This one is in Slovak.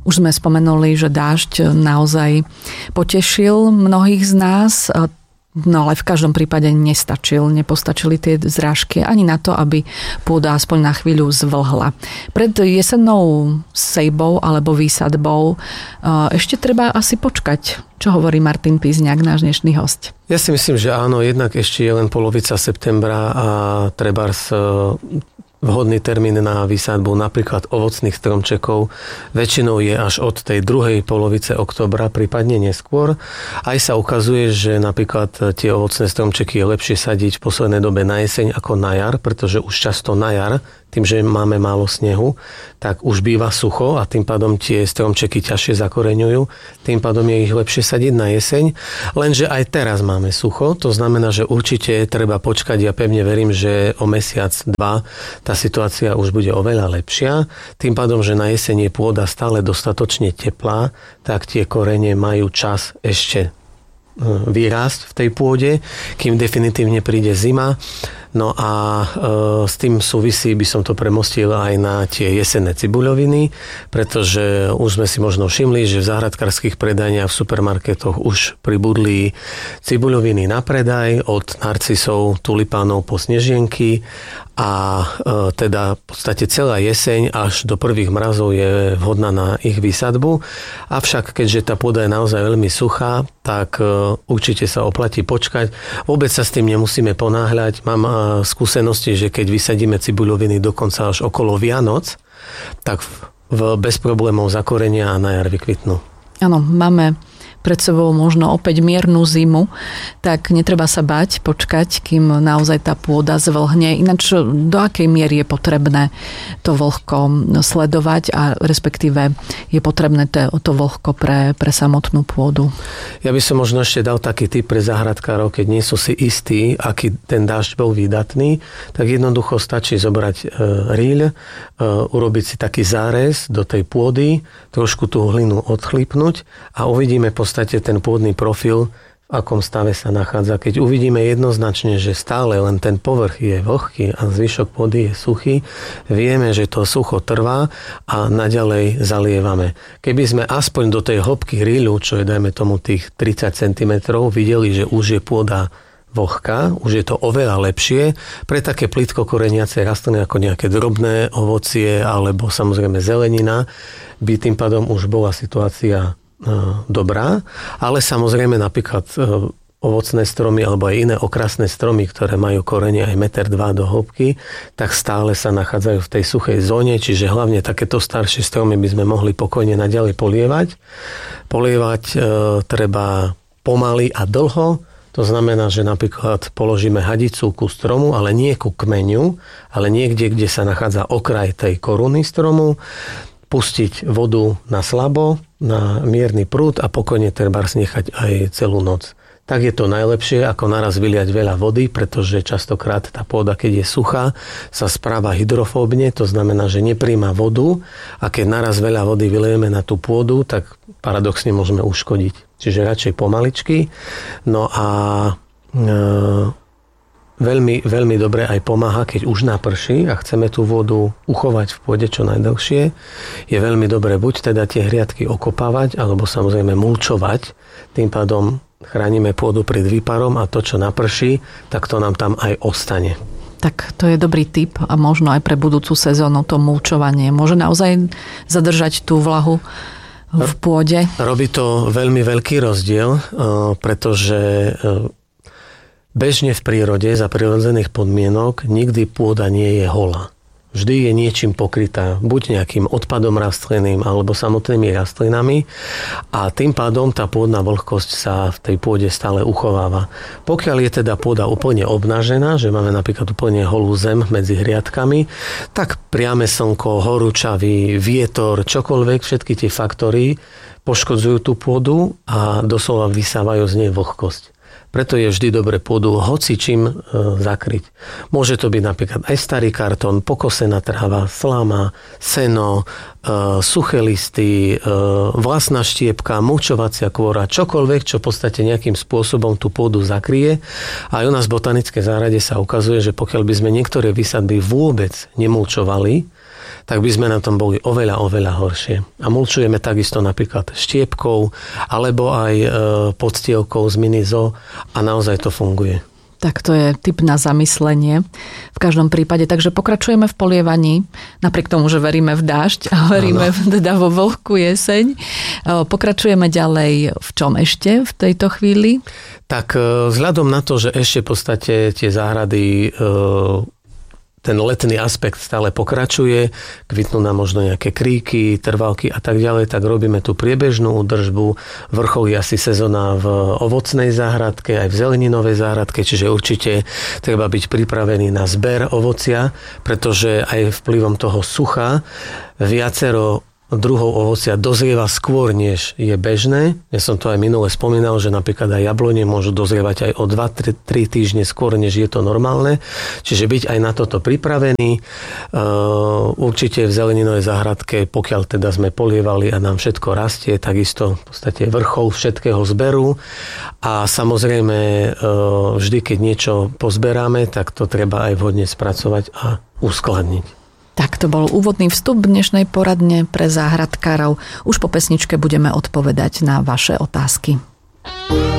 Už sme spomenuli, že dážď naozaj potešil mnohých z nás, no ale v každom prípade nepostačili tie zrážky ani na to, aby pôda aspoň na chvíľu zvlhla. Pred jesennou sejbou alebo výsadbou ešte treba asi počkať. Čo hovorí Martin Pízňák, náš dnešný hosť? Ja si myslím, že áno, jednak ešte je len polovica septembra a trebárs vhodný termín na výsadbu napríklad ovocných stromčekov väčšinou je až od tej druhej polovice októbra, prípadne neskôr. Aj sa ukazuje, že napríklad tie ovocné stromčeky je lepšie sadiť v poslednej dobe na jeseň ako na jar, pretože už často na jar, tým, že máme málo snehu, tak už býva sucho a tým pádom tie stromčeky ťažšie zakoreňujú. Tým pádom je ich lepšie sadiť na jeseň. Lenže aj teraz máme sucho, to znamená, že určite treba počkať. Ja pevne verím, že o mesiac, dva tá situácia už bude oveľa lepšia. Tým pádom, že na jeseň je pôda stále dostatočne teplá, tak tie korene majú čas ešte vyrásť v tej pôde, kým definitívne príde zima. No a s tým súvisí, by som to premostil aj na tie jesenné cibuľoviny, pretože už sme si možno všimli, že v záhradkárskych predajniach v supermarketoch už pribudli cibuľoviny na predaj od narcisov, tulipánov po snežienky a teda v podstate celá jeseň až do prvých mrazov je vhodná na ich výsadbu. Avšak keďže tá pôda je naozaj veľmi suchá, tak určite sa oplatí počkať. Vôbec sa s tým nemusíme ponáhľať. Mám skúsenosti, že keď vysadíme cibuľoviny dokonca až okolo Vianoc, tak bez problémov zakorenia a na jar vykvitnú. Áno, máme pred sebou možno opäť miernu zimu, tak netreba sa báť, počkať, kým naozaj tá pôda zvlhne. Ináč do akej miery je potrebné to vlhko sledovať a respektíve je potrebné to vlhko pre samotnú pôdu? Ja by som možno ešte dal taký tip pre záhradkárov, keď nie sú si istí, aký ten dážď bol výdatný, tak jednoducho stačí zobrať rýľ, urobiť si taký zárez do tej pôdy, trošku tú hlinu odchlípnuť a uvidíme v podstate ten pôdny profil, v akom stave sa nachádza. Keď uvidíme jednoznačne, že stále len ten povrch je vlhký a zvyšok pôdy je suchý, vieme, že to sucho trvá a naďalej zalievame. Keby sme aspoň do tej hĺbky rýľu, čo je dajme tomu tých 30 cm, videli, že už je pôda vlhká, už je to oveľa lepšie pre také plitko koreniace rastliny ako nejaké drobné ovocie alebo samozrejme zelenina, by tým pádom už bola situácia dobrá, ale samozrejme napríklad ovocné stromy alebo aj iné okrasné stromy, ktoré majú korene aj 1,2 m do hĺbky, tak stále sa nachádzajú v tej suchej zóne, čiže hlavne takéto staršie stromy by sme mohli pokojne naďalej polievať. Polievať treba pomaly a dlho, to znamená, že napríklad položíme hadicu ku stromu, ale nie ku kmeňu, ale niekde, kde sa nachádza okraj tej koruny stromu, pustiť vodu na slabo, na mierny prúd a pokojne trebárs nechať aj celú noc. Tak je to najlepšie, ako naraz vyliať veľa vody, pretože častokrát tá pôda, keď je suchá, sa správa hydrofóbne, to znamená, že nepríjma vodu a keď naraz veľa vody vylejeme na tú pôdu, tak paradoxne môžeme uškodiť. Čiže radšej pomaličky. No a veľmi, veľmi dobre aj pomáha, keď už naprší a chceme tú vodu uchovať v pôde čo najdlhšie. Je veľmi dobre buď teda tie hriadky okopávať, alebo samozrejme mulčovať. Tým pádom chránime pôdu pred výparom a to, čo naprší, tak to nám tam aj ostane. Tak to je dobrý tip a možno aj pre budúcu sezónu to mulčovanie môže naozaj zadržať tú vlahu v pôde. Robí to veľmi veľký rozdiel, pretože bežne v prírode za prirodzených podmienok nikdy pôda nie je holá. Vždy je niečím pokrytá, buď nejakým odpadom rastlinným alebo samotnými rastlinami a tým pádom tá pôdna vlhkosť sa v tej pôde stále uchováva. Pokiaľ je teda pôda úplne obnažená, že máme napríklad úplne holú zem medzi hriadkami, tak priame slnko, horúčavy, vietor, čokoľvek, všetky tie faktory poškodzujú tú pôdu a doslova vysávajú z nej vlhkosť. Preto je vždy dobre pôdu hocičím zakryť. Môže to byť napríklad aj starý kartón, pokosená tráva, sláma, seno, suché listy, vlastná štiepka, mulčovacia kôra, čokoľvek, čo v podstate nejakým spôsobom tú pôdu zakrie. A aj u nás v botanickej záhrade sa ukazuje, že pokiaľ by sme niektoré výsadby vôbec nemulčovali, tak by sme na tom boli oveľa, oveľa horšie. A mulčujeme takisto napríklad štiepkou alebo aj podstielkou z minizo a naozaj to funguje. Tak to je tip na zamyslenie v každom prípade. Takže pokračujeme v polievaní, napriek tomu, že veríme v dážď a veríme teda vo vlhkú jeseň. Pokračujeme ďalej v čom ešte v tejto chvíli? Tak vzhľadom na to, že ešte v podstate tie záhrady ten letný aspekt stále pokračuje, kvitnú nám možno nejaké kríky, trvalky a tak ďalej, tak robíme tú priebežnú údržbu. Vrcholí asi sezóna v ovocnej záhradke, aj v zeleninovej záhradke, čiže určite treba byť pripravený na zber ovocia, pretože aj vplyvom toho sucha viacero druhov ovocia dozrieva skôr, než je bežné. Ja som to aj minule spomínal, že napríklad aj jablone môžu dozrievať aj o 2-3 týždne skôr, než je to normálne. Čiže byť aj na toto pripravený. Určite v zeleninovej záhradke, pokiaľ teda sme polievali a nám všetko rastie, takisto v podstate vrchol všetkého zberu. A samozrejme, vždy, keď niečo pozberáme, tak to treba aj vhodne spracovať a uskladniť. Tak to bol úvodný vstup dnešnej poradne pre záhradkárov. Už po pesničke budeme odpovedať na vaše otázky.